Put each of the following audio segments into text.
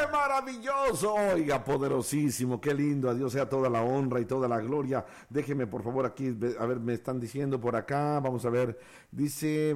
maravilloso! Oiga, poderosísimo, qué lindo. A Dios sea toda la honra y toda la gloria. Déjeme, por favor, aquí, a ver, me están diciendo por acá. Vamos a ver, dice,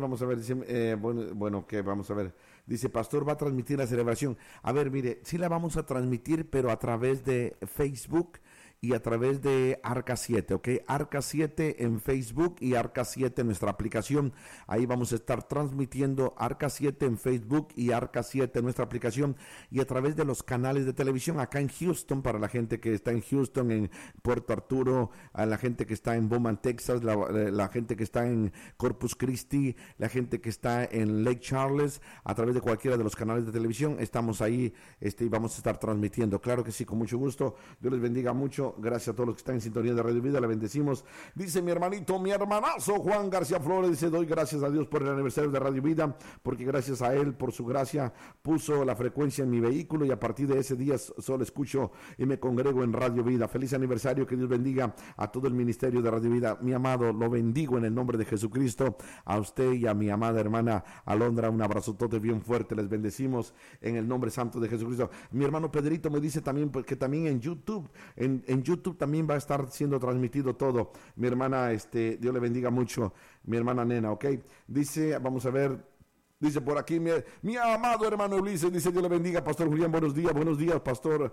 bueno, que vamos a ver. Dice, pastor, va a transmitir la celebración. A ver, mire, sí la vamos a transmitir, pero a través de Facebook y a través de Arca 7, ¿ok? Arca 7 en Facebook y Arca 7 en nuestra aplicación. Ahí vamos a estar transmitiendo Arca 7 en Facebook y Arca 7 en nuestra aplicación y a través de los canales de televisión acá en Houston, para la gente que está en Houston, en Puerto Arturo, a la gente que está en Beaumont, Texas, la gente que está en Corpus Christi, la gente que está en Lake Charles, a través de cualquiera de los canales de televisión, estamos ahí y vamos a estar transmitiendo. Claro que sí, con mucho gusto. Dios les bendiga mucho. Gracias a todos los que están en sintonía de Radio Vida, le bendecimos. Dice mi hermanito, mi hermanazo Juan García Flores, dice, doy gracias a Dios por el aniversario de Radio Vida, porque gracias a él, por su gracia, puso la frecuencia en mi vehículo y a partir de ese día solo escucho y me congrego en Radio Vida. Feliz aniversario, que Dios bendiga a todo el ministerio de Radio Vida. Mi amado, lo bendigo en el nombre de Jesucristo, a usted y a mi amada hermana Alondra, un abrazotote bien fuerte, les bendecimos en el nombre santo de Jesucristo. Mi hermano Pedrito me dice también, pues, que también en YouTube, en YouTube también va a estar siendo transmitido todo. Mi hermana, Dios le bendiga mucho, mi hermana Nena, ¿ok? Dice, vamos a ver, dice por aquí, mi amado hermano Ulises, dice, Dios le bendiga, Pastor Julián, buenos días, Pastor,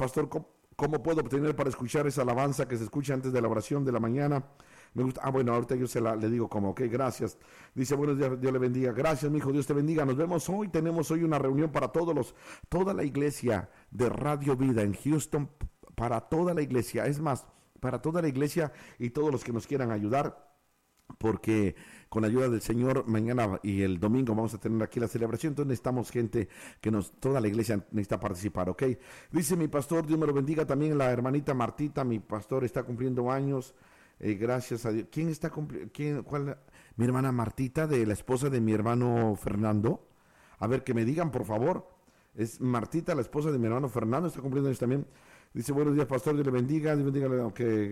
¿cómo puedo obtener para escuchar esa alabanza que se escucha antes de la oración de la mañana? Me gusta, bueno, ahorita yo le digo como, ok, gracias. Dice, buenos días, Dios le bendiga. Gracias, mi hijo, Dios te bendiga. Nos vemos hoy, tenemos hoy una reunión para toda la iglesia de Radio Vida en Houston, para toda la iglesia, es más, para toda la iglesia y todos los que nos quieran ayudar, porque con la ayuda del Señor mañana y el domingo vamos a tener aquí la celebración, entonces necesitamos gente toda la iglesia necesita participar, ¿ok? Dice mi pastor, Dios me lo bendiga, también la hermanita Martita, mi pastor está cumpliendo años, gracias a Dios. ¿Quién está cumpliendo? ¿Cuál? Mi hermana Martita, de la esposa de mi hermano Fernando. A ver, que me digan, por favor. Es Martita, la esposa de mi hermano Fernando, está cumpliendo años también. Dice, buenos días, pastor, Dios le bendiga, Dios bendiga.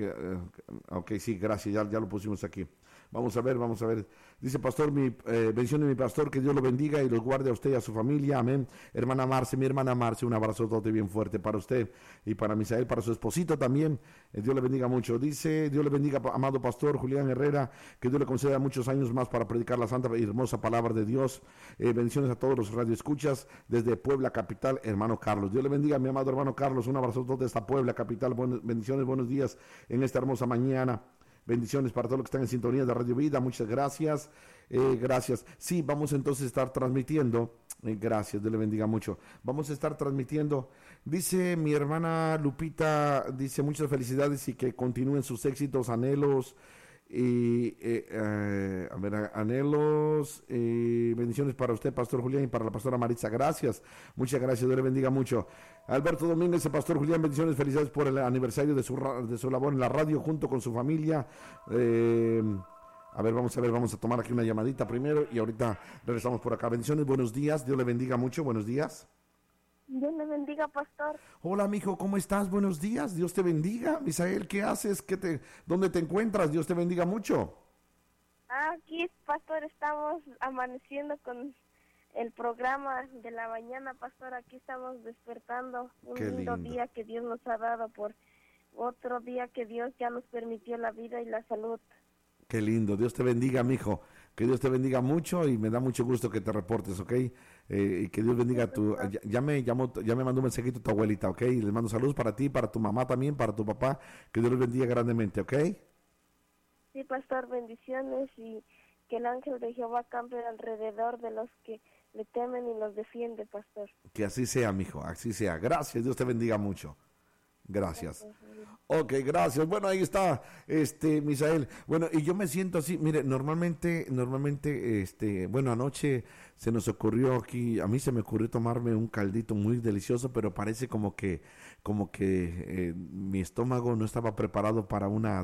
Ok, sí, gracias, ya lo pusimos aquí. Vamos a ver. Dice, pastor, bendición de mi pastor, que Dios lo bendiga y los guarde a usted y a su familia, amén. Mi hermana Marce, un abrazo bien fuerte para usted y para Misael, para su esposito también. Dios le bendiga mucho. Dice, Dios le bendiga, amado pastor Julián Herrera, que Dios le conceda muchos años más para predicar la santa y hermosa palabra de Dios. Bendiciones a todos los radioescuchas desde Puebla capital, hermano Carlos. Dios le bendiga, mi amado hermano Carlos, un abrazo desde esta Puebla capital. Bendiciones, buenos días en esta hermosa mañana. Bendiciones para todos los que están en sintonía de Radio Vida, muchas gracias, gracias. Sí, vamos entonces a estar transmitiendo, gracias, Dios le bendiga mucho. Vamos a estar transmitiendo, dice mi hermana Lupita, dice muchas felicidades y que continúen sus éxitos, anhelos, anhelos, bendiciones para usted, Pastor Julián, y para la pastora Maritza, gracias, muchas gracias, Dios le bendiga mucho. Alberto Domínguez, Pastor Julián, bendiciones, felicidades por el aniversario de su labor en la radio junto con su familia. Vamos a tomar aquí una llamadita primero y ahorita regresamos por acá. Bendiciones, buenos días, Dios le bendiga mucho, buenos días. Dios le bendiga, pastor. Hola, mijo, ¿cómo estás? Buenos días, Dios te bendiga. Misael, ¿qué haces? ¿Dónde te encuentras? Dios te bendiga mucho. Aquí, pastor, estamos amaneciendo con el programa de la mañana, pastor. Aquí estamos despertando. Un lindo día que Dios nos ha dado, por otro día que Dios ya nos permitió la vida y la salud. Qué lindo, Dios te bendiga, mijo, que Dios te bendiga mucho y me da mucho gusto que te reportes, ¿ok? Y que Dios bendiga ya me mandó un mensajito tu abuelita, ¿ok? Y les mando saludos para ti, para tu mamá también, para tu papá, que Dios los bendiga grandemente, ¿ok? Sí, pastor, bendiciones y que el ángel de Jehová campe alrededor de los que le temen y los defiende, pastor. Que así sea, mijo, así sea. Gracias, Dios te bendiga mucho. Gracias. Ok, gracias. Bueno, ahí está, Misael. Bueno, y yo me siento así, mire, normalmente, bueno, anoche se nos ocurrió aquí, a mí se me ocurrió tomarme un caldito muy delicioso, pero parece como que mi estómago no estaba preparado para una